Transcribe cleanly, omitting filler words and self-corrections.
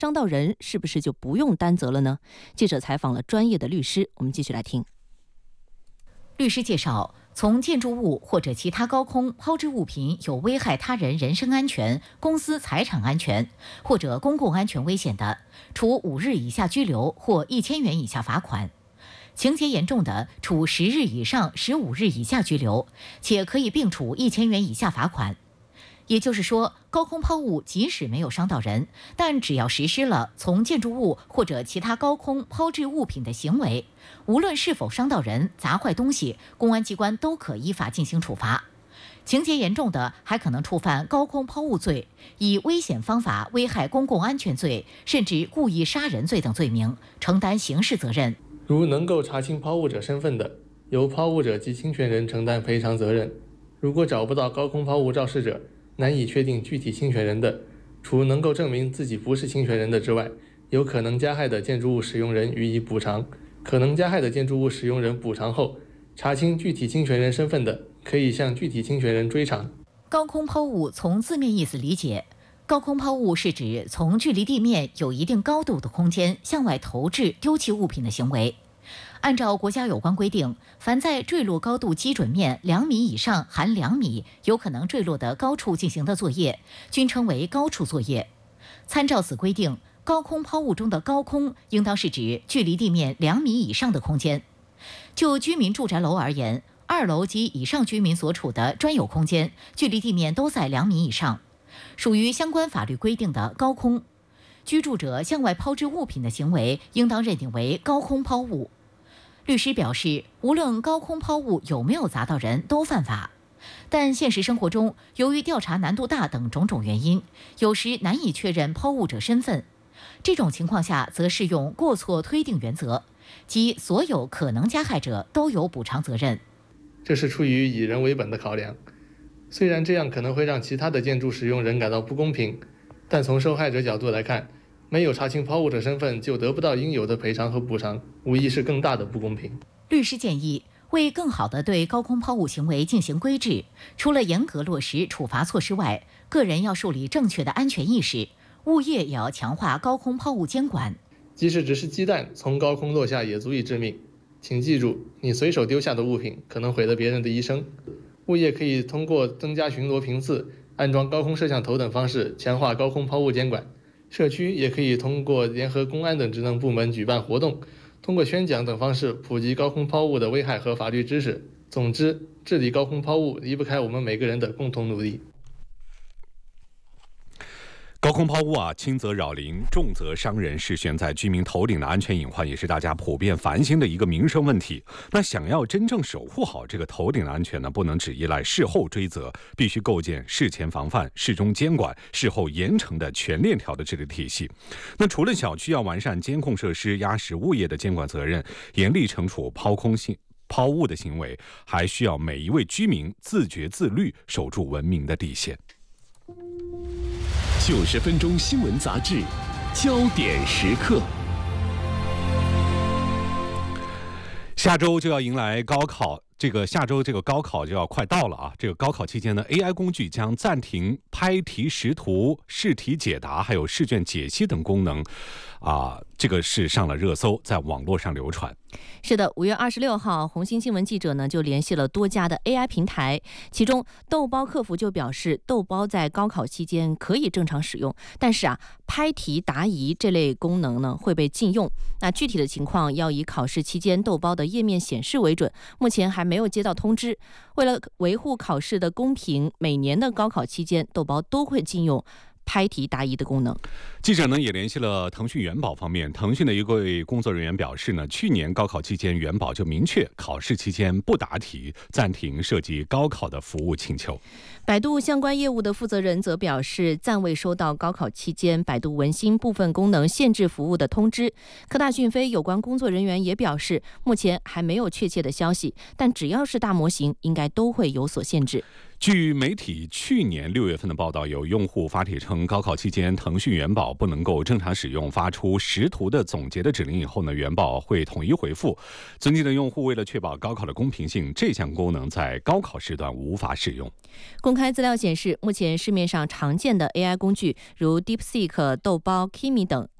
伤到人是不是就不用担责了呢？记者采访了专业的律师，我们继续来听。 律师介绍，从建筑物或者其他高空抛掷物品有危害他人人身安全、公司财产安全或者公共安全危险的，处5日以下拘留或1000元以下罚款；情节严重的，处10日以上15日以下拘留，且可以并处1000元以下罚款。也就是说，高空抛物即使没有伤到人，但只要实施了从建筑物或者其他高空抛掷物品的行为，无论是否伤到人、砸坏东西，公安机关都可依法进行处罚。情节严重的，还可能触犯高空抛物罪，以危险方法危害公共安全罪，甚至故意杀人罪等罪名，承担刑事责任。 如能够查清抛物者身份的，由抛物者及侵权人承担赔偿责任；如果找不到高空抛物肇事者，难以确定具体侵权人的，除能够证明自己不是侵权人的之外，有可能加害的建筑物使用人予以补偿。可能加害的建筑物使用人补偿后，查清具体侵权人身份的，可以向具体侵权人追偿。 高空抛物从字面意思理解，高空抛物是指从距离地面有一定高度的空间向外投掷、丢弃物品的行为。按照国家有关规定，凡在坠落高度基准面2米以上含2米有可能坠落的高处进行的作业，均称为高处作业。参照此规定，高空抛物中的高空应当是指距离地面2米以上的空间。就居民住宅楼而言，2楼及以上居民所处的专有空间，距离地面都在2米以上，属于相关法律规定的高空。居住者向外抛掷物品的行为，应当认定为高空抛物。律师表示，无论高空抛物有没有砸到人，都犯法。但现实生活中，由于调查难度大等种种原因，有时难以确认抛物者身份。这种情况下，则适用过错推定原则，即所有可能加害者都有补偿责任。 这是出于以人为本的考量。虽然这样可能会让其他的建筑使用人感到不公平，但从受害者角度来看，没有查清抛物者身份就得不到应有的赔偿和补偿，无疑是更大的不公平。 律师建议，为更好地对高空抛物行为进行规制，除了严格落实处罚措施外，个人要树立正确的安全意识，物业也要强化高空抛物监管。 即使只是鸡蛋从高空落下也足以致命，请记住，你随手丢下的物品可能毁了别人的一生。物业可以通过增加巡逻频次、安装高空摄像头等方式强化高空抛物监管。社区也可以通过联合公安等职能部门举办活动，通过宣讲等方式普及高空抛物的危害和法律知识。总之，治理高空抛物离不开我们每个人的共同努力。 高空抛物轻则扰邻，重则伤人，是悬在居民头顶的安全隐患，也是大家普遍烦心的一个民生问题。那想要真正守护好这个头顶的安全呢，不能只依赖事后追责，必须构建事前防范、事中监管、事后严惩的全链条的这个体系。那除了小区要完善监控设施，压实物业的监管责任，严厉惩处抛物的行为，还需要每一位居民自觉自律，守住文明的底线。 90分钟新闻杂志，焦点时刻。 下周就要迎来高考，下周这个高考就要快到了啊！这个高考期间呢 ，AI 工具将暂停拍题识图、试题解答，还有试卷解析等功能，这个是上了热搜，在网络上流传。 是的，5月26号，红星新闻记者呢就联系了多家的 AI 平台，其中豆包客服就表示，豆包在高考期间可以正常使用，但是拍题答疑这类功能呢会被禁用。那具体的情况要以考试期间豆包的页面显示为准，目前还没有接到通知。为了维护考试的公平，每年的高考期间，豆包都会禁用拍题答疑的功能。 记者呢也联系了腾讯元宝方面，腾讯的一位工作人员表示呢，去年高考期间元宝就明确考试期间不答题，暂停涉及高考的服务请求。 百度相关业务的负责人则表示，暂未收到高考期间百度文心部分功能限制服务的通知。科大讯飞有关工作人员也表示，目前还没有确切的消息，但只要是大模型，应该都会有所限制。 据媒体去年6月份的报道，有用户发帖称，高考期间腾讯元宝不能够正常使用，发出识图的总结的指令以后呢，元宝会统一回复。尊敬的用户为了确保高考的公平性，这项功能在高考时段无法使用。 公开资料显示，目前市面上常见的 AI 工具如 DeepSeek、豆包、Kimi 等